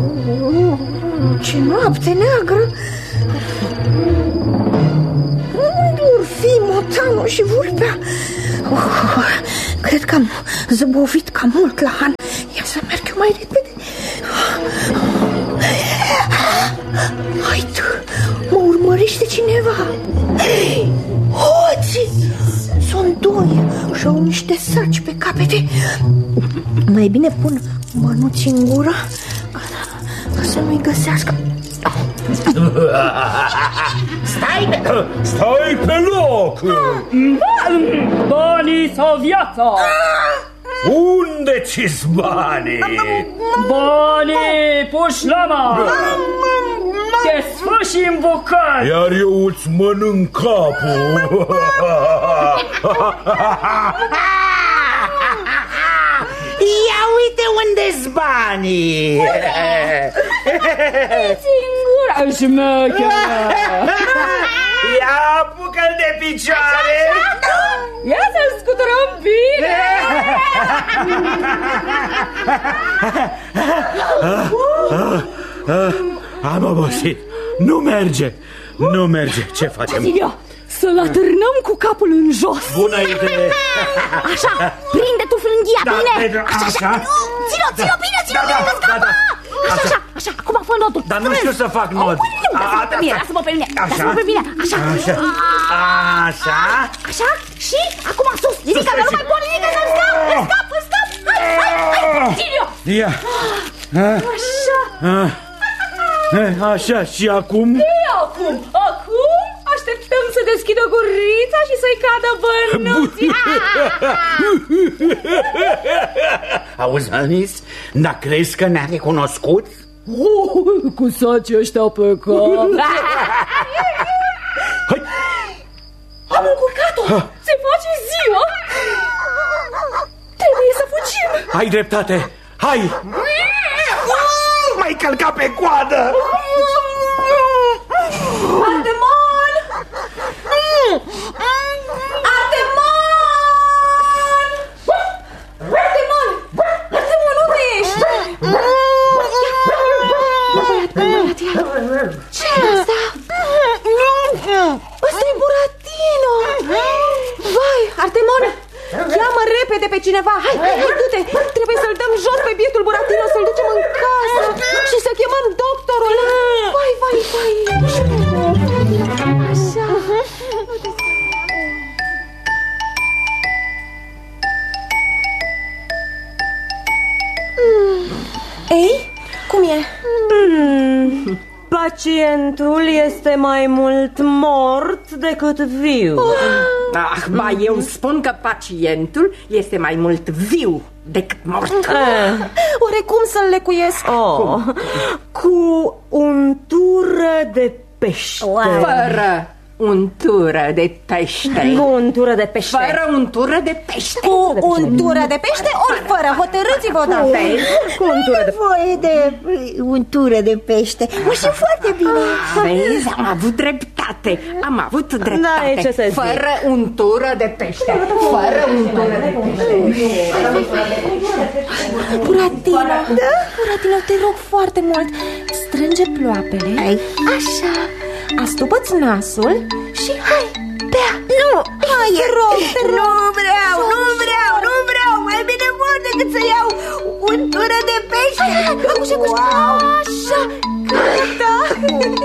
Ce noapte neagră! Unde or fi motanul și vulpea? Cred că am zăbovit cam mult la Han. Ia să merg eu mai repede. Hai tu, mă urmărește cineva. Hoții! Sunt doi și au niște saci pe capete. Mai bine pun mănuți în gură ca să nu-i găsească. Stai pe loc! Banii sau viața? Unde ți-s banii? Banii puși la mare. Te sfârși în bucăți. Iar eu îți mănânc capul. Ia uite unde-s banii. Ți-n gura, șmecheră. Ia apucă-l de picioare. Ia să-l scuturăm bine. Am obosit. Nu merge. Nu merge. Ce facem? Ia, să-l atârnăm cu capul în jos. Bună idee. Așa, prinde tu frânghia, bine. Așa. Ține-o bine, ține-o bine, că scapă. Așa, acum fă nodul. Dar nu știu să fac nod. Lasă-mă pe mine, lasă-mă pe mine. Așa. Așa, și acum sus. Ridică, nu mai poate ridică, să-l scap. Hai, ține-o. Ia. Așa, și acum? Acum așteptăm să deschidă gurița și să-i cadă bănuții. Auzi, Anis, dar crezi că ne-a recunoscut? Cu sacii ăștia pe cap. Hai. Am încurcat-o. Se face ziua. Trebuie să fugim. Ai dreptate. Hai. M-ai călcat pe coadă. Artemon! Unde ești? Ce-i asta? Ăsta-i Buratino. Vai, Artemon, cheamă repede pe cineva. Hai, du-te. Trebuie să-l dăm jos pe bietul Buratino, să-l ducem în casă și să chemăm doctorul. Vai. Așa. Ei, cum e? Pacientul este mai mult mort decât viu. Ba, eu spun că pacientul este mai mult viu decât mort. Oare cum să-l lecuiesc? Cu untură de pește. Fără untură de pește. Cu untură de pește. Fără untură de pește. Cu untură de pește ori fără? Hotărâți-vă odată. Cu untură de Voie de untură de pește. Mă știu foarte bine. Vezi, am avut dreptate. Am avut dreptate. Da, ce să zic. Fără untură de pește. Fără untură de pește. Buratino, Buratino, te rog foarte mult, strânge ploapele. Așa. Astupă-ți nasul și hai, bea. Nu, hai, te rog. Nu vreau. Mai bine mor decât să iau untură de pește. Hai, așa, gata.